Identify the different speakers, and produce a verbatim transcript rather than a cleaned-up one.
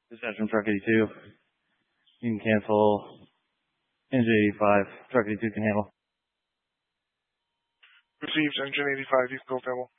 Speaker 1: Dispatch from Truck eighty-two. You can cancel Engine eighty-five. Truck eighty-two can handle.
Speaker 2: Received, Engine eighty-five, you can go cancel.